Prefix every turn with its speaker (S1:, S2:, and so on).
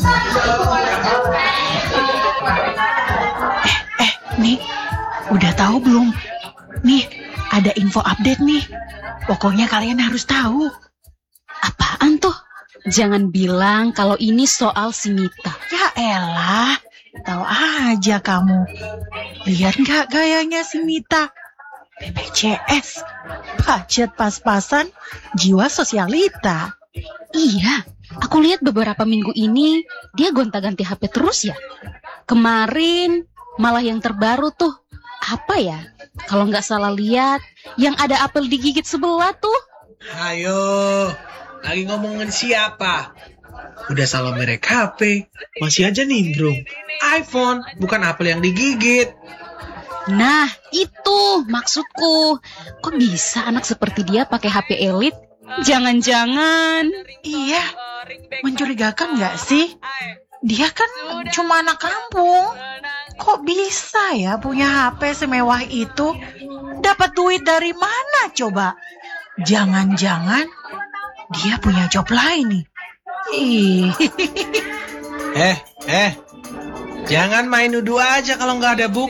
S1: Nih, udah tahu belum? Nih, ada info update nih. Pokoknya kalian harus tahu.
S2: Apaan tuh? Jangan bilang kalau ini soal si Mita.
S1: Ya elah, tahu aja kamu. Lihat nggak gayanya si Mita? BPJS, budget pas-pasan, jiwa sosialita.
S2: Iya, aku lihat beberapa minggu ini dia gonta-ganti HP terus ya. Kemarin malah yang terbaru tuh, apa ya? Kalau nggak salah lihat, yang ada apel digigit sebelah tuh.
S3: Ayo, lagi ngomongin siapa? Udah salah merek HP, masih aja nimbrung. iPhone, bukan apel yang digigit.
S2: Nah, itu maksudku. Kok bisa anak seperti dia pakai HP elit? Jangan-jangan.
S1: Iya, mencurigakan nggak sih? Dia kan cuma anak kampung. Kok bisa ya punya HP semewah itu? Dapat duit dari mana coba? Jangan-jangan dia punya job lain nih. Ih.
S3: Jangan main nuduh aja kalau nggak ada bukti.